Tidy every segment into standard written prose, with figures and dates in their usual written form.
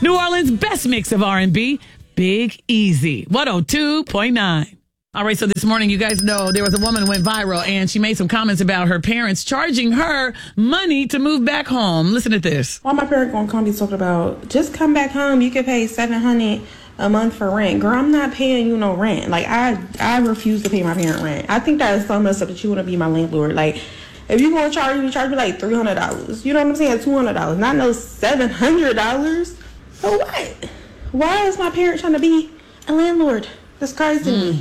New Orleans' best mix of R&B, Big Easy, 102.9. All right, so this morning, you guys know there was a woman who went viral, and she made some comments about her parents charging her money to move back home. Listen to this. Why my parents gonna come be talking about, just come back home, you can pay $700 a month for rent. Girl, I'm not paying you no rent. Like, I refuse to pay my parent rent. I think that is so messed up that you want to be my landlord. Like, if you gonna charge me like $300. You know what I'm saying? $200, not no $700. So what? Why is my parent trying to be a landlord? That's crazy to me.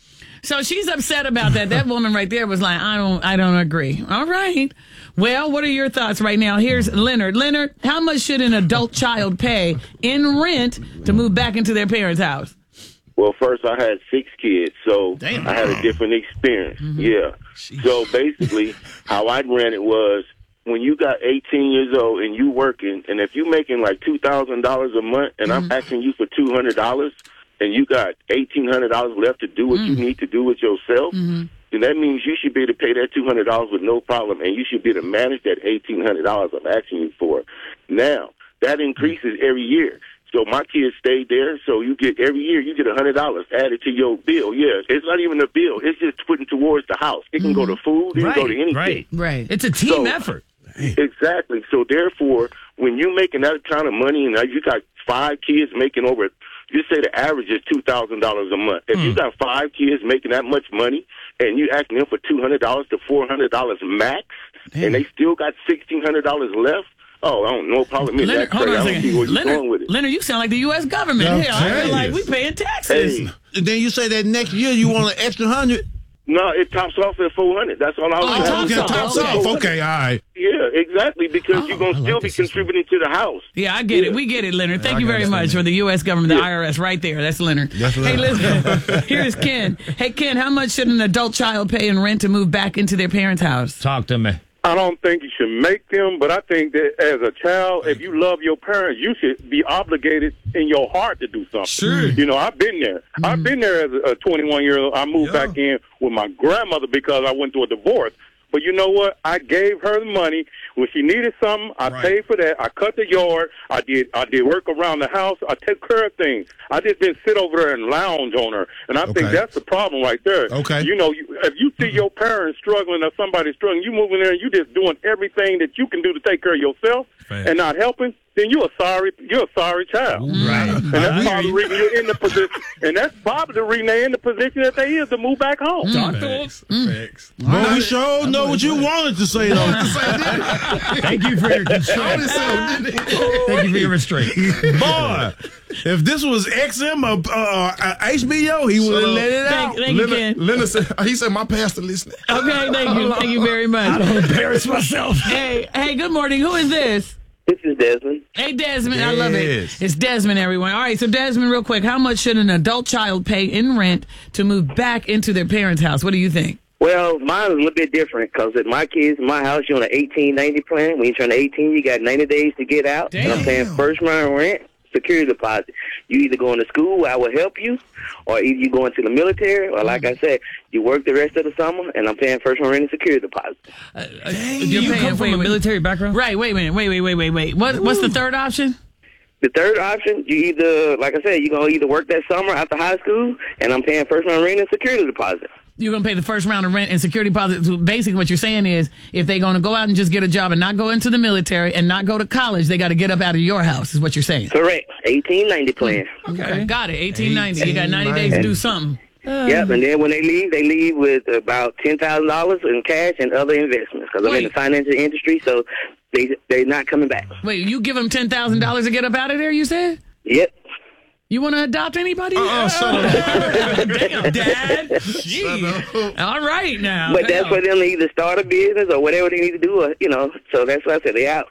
So she's upset about that. That woman right there was like, I don't agree. All right. Well, what are your thoughts right now? Here's Leonard. Leonard, how much should an adult child pay in rent to move back into their parents' house? Well, first, I had 6 kids, so I had a different experience. Mm-hmm. Yeah. Jeez. So basically, how I ran it was, when you got 18 years old and you working, and if you making like $2,000 a month, and I'm asking you for $200, and you got $1,800 left to do what you need to do with yourself, then that means you should be able to pay that $200 with no problem, and you should be able to manage that $1,800 I'm asking you for. Now, that increases every year. So my kids stayed there, so you get every year you get $100 added to your bill. Yeah, it's not even a bill; it's just putting towards the house. It can go to food, it can go to anything. Right. It's a team effort. Exactly. So therefore, when you're making that kind of money, and you got 5 kids making over, just say the average is $2,000 a month. If you got 5 kids making that much money, and you asking them for $200 to $400 max, and they still got $1,600 left. Oh, I don't know. Problem is, Leonard, hold on a second. Leonard, you sound like the U.S. government. I feel like we paying taxes. Hey. And then you say that next year you want an extra 100. No, it tops off at $400. That's all I was saying. Tops off. Okay, all right. Yeah, exactly, because you're going to still be contributing to the house. Yeah, I get it. We get it, Leonard. Thank you very much for the U.S. government, the IRS, right there. That's Leonard. Hey, listen, here's Ken. Hey, Ken, how much should an adult child pay in rent to move back into their parents' house? Talk to me. I don't think you should make them, but I think that as a child, if you love your parents, you should be obligated in your heart to do something. Sure. You know, I've been there. I've been there as a 21-year-old. I moved back in with my grandmother because I went through a divorce. But you know what? I gave her the money. When she needed something, I paid for that. I cut the yard. I did work around the house. I took care of things. I just didn't sit over there and lounge on her. And I think that's the problem right there. Okay. You know, if you see your parents struggling or somebody struggling, you move in there and you just doing everything that you can do to take care of yourself and not helping, then you're a sorry child. Right. And that's probably the reason you're in the position. And that's probably the reason they're in the position that they is to move back home. Facts. Well, we sure know what you wanted to say, though. Thank you for your constraint. Thank you for your restraint. Boy, if this was XM or HBO, he would have let it out. Thank you, Ken. Leonard said, he said, my pastor listening. Okay, thank you. Thank you very much. I don't embarrass myself. Hey, good morning. Who is this? This is Desmond. Hey, Desmond. I love it. It's Desmond, everyone. All right, so Desmond, real quick, how much should an adult child pay in rent to move back into their parents' house? What do you think? Well, mine is a little bit different because at my kids, in my house, you're on an 18-90 plan. When you turn 18, you got 90 days to get out. Damn. And I'm paying first round rent, security deposit. You either going to school where I will help you, or either you going to the military, or like I said, you work the rest of the summer, and I'm paying first round rent and security deposit. You come from a military background? Right, wait a minute. Wait. What's the third option? The third option, you either, like I said, you're going to either work that summer after high school, and I'm paying first round rent and security deposit. You're going to pay the first round of rent and security deposit. So basically, what you're saying is if they're going to go out and just get a job and not go into the military and not go to college, they got to get up out of your house, is what you're saying. Correct. 1890 plan. Okay. Got it. 1890. You got 90 days to do something. Yep, and then when they leave with about $10,000 in cash and other investments because I'm in the financial industry, so they're not coming back. Wait, you give them $10,000 to get up out of there, you said? Yep. You want to adopt anybody? Shut up. Damn, Dad. Jeez. All right, now. But that's for them to either start a business or whatever they need to do, so that's why I said they out.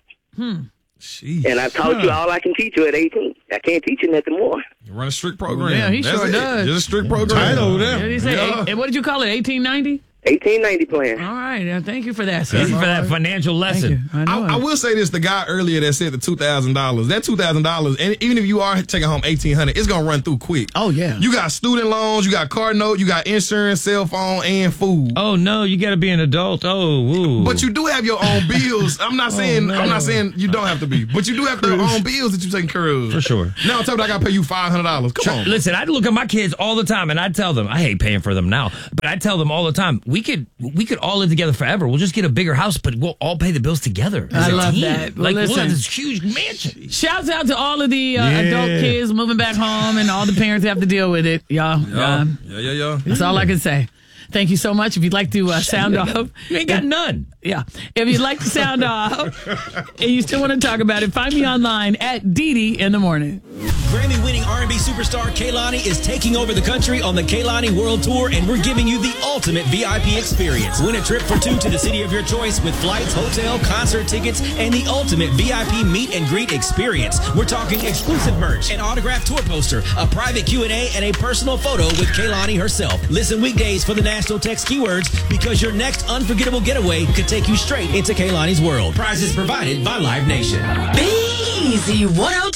Jeez. And I taught you all I can teach you at 18. I can't teach you nothing more. You run a strict program. Yeah, he That's sure it. does. Just a strict program. Tight over there. What did he say? And what did you call it, 1890? 1890 plan. All right. Thank you for that, Thank you for that sir. financial lesson. I will say this: the guy earlier that said the $2,000, that $2,000, and even if you are taking home $1,800, it's gonna run through quick. Oh yeah. You got student loans, you got car note, you got insurance, cell phone, and food. Oh no, you got to be an adult. Oh, woo. But you do have your own bills. I'm not saying you don't have to be, but you do have your own bills that you take care of. For sure. Now on top of that, I gotta pay you $500. Come on. Listen, I look at my kids all the time, and I tell them, I hate paying for them now, but I tell them all the time, we could all live together forever. We'll just get a bigger house, but we'll all pay the bills together. I love that. Like, Well, we'll have listen. this huge mansion. Shouts out to all of the adult kids moving back home and all the parents who have to deal with it, y'all. Yeah. That's all I can say. Thank you so much. If you'd like to sound off. You ain't got none. Yeah. If you'd like to sound off and you still want to talk about it, find me online at Dee in the morning. Grammy-winning R&B superstar Kehlani is taking over the country on the Kehlani World Tour, and we're giving you the ultimate VIP experience. Win a trip for two to the city of your choice with flights, hotel, concert tickets, and the ultimate VIP meet and greet experience. We're talking exclusive merch, an autographed tour poster, a private Q&A, and a personal photo with Kehlani herself. Listen weekdays for the national text keywords, because your next unforgettable getaway could take you straight into Kehlani's world. Prizes provided by Live Nation. Easy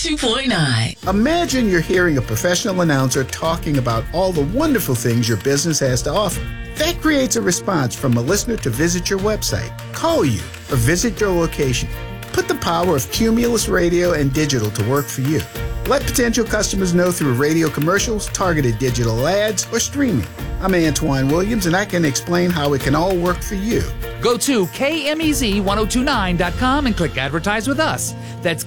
102.9. Imagine you're hearing a professional announcer talking about all the wonderful things your business has to offer. That creates a response from a listener to visit your website, call you, or visit your location. Put the power of Cumulus Radio and Digital to work for you. Let potential customers know through radio commercials, targeted digital ads, or streaming. I'm Antoine Williams, and I can explain how it can all work for you. Go to KMEZ1029.com and click Advertise with Us. That's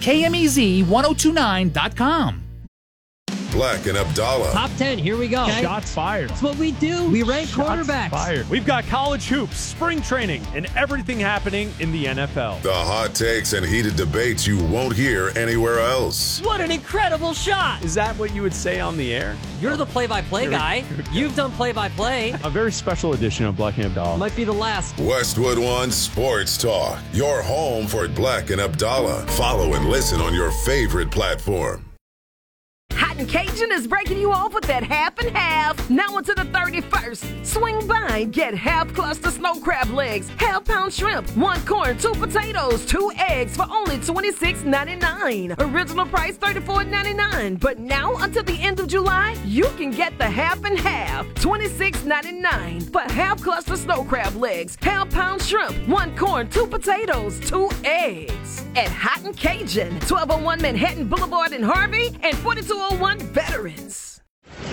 KMEZ1029.com. Black and Abdallah. Top 10, here we go. Okay. Shots fired. That's what we do. We rank quarterbacks. Fired. We've got college hoops, spring training, and everything happening in the NFL. The hot takes and heated debates you won't hear anywhere else. What an incredible shot. Is that what you would say on the air? You're the play-by-play guy. You've done play-by-play. A very special edition of Black and Abdallah. Might be the last. Westwood One Sports Talk. Your home for Black and Abdallah. Follow and listen on your favorite platform. Hot and Cajun is breaking you off with that half and half. Now until the 31st. Swing by and get half cluster snow crab legs, half pound shrimp, 1 corn, 2 potatoes, 2 eggs for only $26.99. Original price $34.99. But now until the end of July, you can get the half and half, $26.99 for half cluster snow crab legs, half pound shrimp, 1 corn, 2 potatoes, 2 eggs. At Hot and Cajun, 1201 Manhattan Boulevard in Harvey and 4201 Veterans.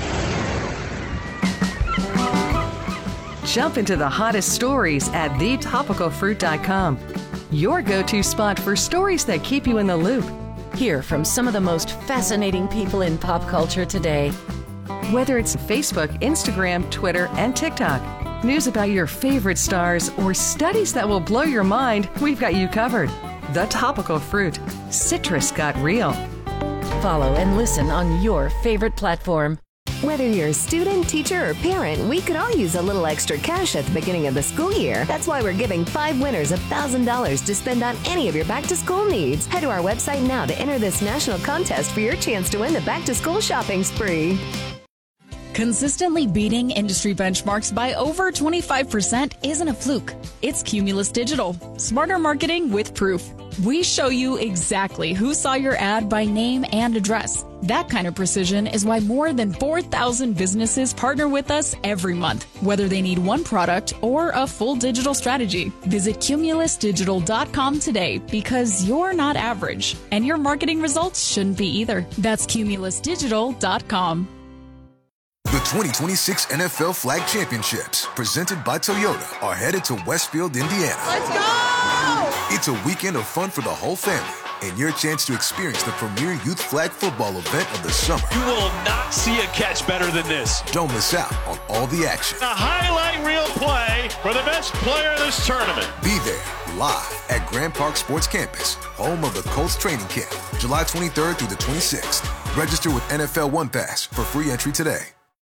Jump into the hottest stories at thetopicalfruit.com. Your go-to spot for stories that keep you in the loop. Hear from some of the most fascinating people in pop culture today. Whether it's Facebook, Instagram, Twitter, and TikTok, news about your favorite stars, or studies that will blow your mind, we've got you covered. The Topical Fruit. Citrus got real. Follow and listen on your favorite platform. Whether you're a student, teacher, or parent, we could all use a little extra cash at the beginning of the school year. That's why we're giving 5 winners $1,000 to spend on any of your back-to-school needs. Head to our website now to enter this national contest for your chance to win the back-to-school shopping spree. Consistently beating industry benchmarks by over 25% isn't a fluke. It's Cumulus Digital. Smarter marketing with proof. We show you exactly who saw your ad by name and address. That kind of precision is why more than 4,000 businesses partner with us every month, whether they need one product or a full digital strategy. Visit cumulusdigital.com today, because you're not average, and your marketing results shouldn't be either. That's cumulusdigital.com. The 2026 NFL Flag Championships, presented by Toyota, are headed to Westfield, Indiana. Let's go! It's a weekend of fun for the whole family, and your chance to experience the premier youth flag football event of the summer. You will not see a catch better than this. Don't miss out on all the action. A highlight reel play for the best player of this tournament. Be there, live at Grand Park Sports Campus, home of the Colts training camp, July 23rd through the 26th. Register with NFL One Pass for free entry today.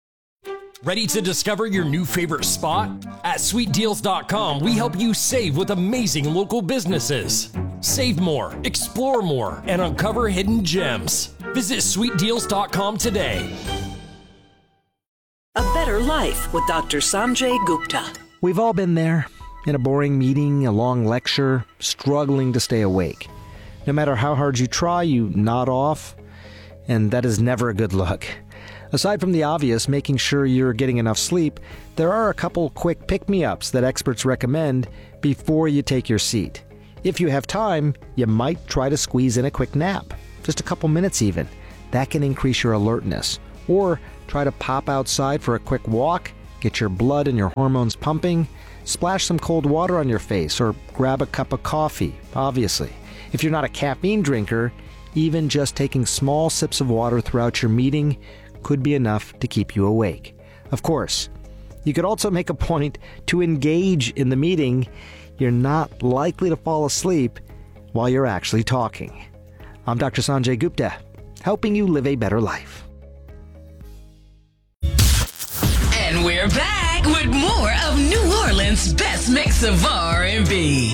Ready to discover your new favorite spot? At sweetdeals.com, we help you save with amazing local businesses. Save more, explore more, and uncover hidden gems. Visit sweetdeals.com today. A better life with Dr. Sanjay Gupta. We've all been there, in a boring meeting, a long lecture, struggling to stay awake. No matter how hard you try, you nod off, and that is never a good look. Aside from the obvious, making sure you're getting enough sleep, there are a couple quick pick-me-ups that experts recommend before you take your seat. If you have time, you might try to squeeze in a quick nap, just a couple minutes even. That can increase your alertness. Or try to pop outside for a quick walk, get your blood and your hormones pumping, splash some cold water on your face, or grab a cup of coffee, obviously. If you're not a caffeine drinker, even just taking small sips of water throughout your meeting could be enough to keep you awake. Of course, you could also make a point to engage in the meeting. You're not likely to fall asleep while you're actually talking. I'm Dr. Sanjay Gupta, helping you live a better life. And we're back with more of New Orleans' best mix of R&B.